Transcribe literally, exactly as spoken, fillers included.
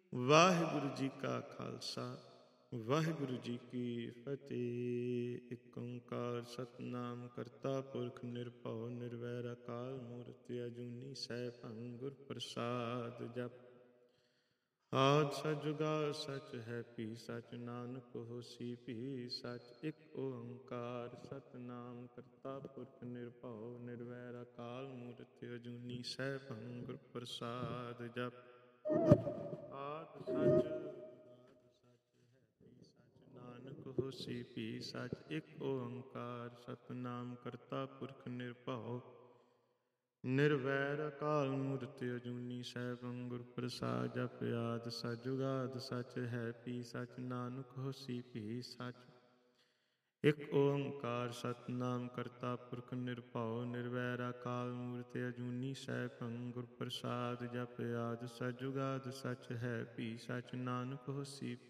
ਵਾਹਿਗੁਰੂ ਜੀ ਕਾ ਖਾਲਸਾ ਵਾਹਿਗੁਰੂ ਜੀ ਕੀ ਫਤਿਹ। ਏਕ ਓੰਕਾਰ ਸਤਿਨਾਮ ਕਰਤਾ ਪੁਰਖ ਨਿਰਭਉ ਨਿਰਵੈਰ ਅਕਾਲ ਮੂਰਤਿ ਅਜੂਨੀ ਸੈਭੰ ਗੁਰ ਪ੍ਰਸਾਦ। ਜਪ ਆਦਿ ਸਚ ਜੁਗਾਦਿ ਸਚ ਹੈ ਭੀ ਸਚ, ਨਾਨਕ ਹੋਸੀ ਭੀ ਸਚ। ਇਕ ਓੰਕਾਰ ਸਤਿਨਾਮ ਕਰਤਾ ਪੁਰਖ ਨਿਰਭਉ ਨਿਰਵੈਰ ਅਕਾਲ ਮੂਰਤਿ ਅਜੂਨੀ ਸੈਭੰ ਗੁਰ ਪ੍ਰਸਾਦ। ਜਪ ਆਦਿ ਸਚ ਜੁਗਾਦਿ ਸਚ ਹੈ ਭੀ ਸਚ, ਨਾਨਕ ਹੋਸੀ ਭੀ ਸਚ। ਇਕ ਓੰਕਾਰ ਸਤਿਨਾਮ ਕਰਤਾ ਪੁਰਖ ਨਿਰਭਉ ਨਿਰਵੈਰ ਅਕਾਲ ਮੂਰਤਿ ਅਜੂਨੀ ਸੈਭੰ ਗੁਰ ਪ੍ਰਸਾਦ। ਜਪ ਆਦਿ ਸਚ ਜੁਗਾਦਿ ਸਚ ਹੈ ਭੀ ਸਚ, ਨਾਨਕ ਹੋਸੀ ਭੀ ਸਚ। ਇਕ ਓੰਕਾਰ ਸਤਿਨਾਮ ਕਰਤਾ ਪੁਰਖ ਨਿਰਭਉ ਨਿਰਵੈਰ ਅਕਾਲ ਮੂਰਤਿ ਅਜੂਨੀ ਸੈਭੰ ਗੁਰ ਪ੍ਰਸਾਦ। ਜਪ ਆਦਿ ਸਚ ਜੁਗਾਦਿ ਸਚ ਹੈ ਭੀ ਸਚ, ਨਾਨਕ ਹੋਸੀ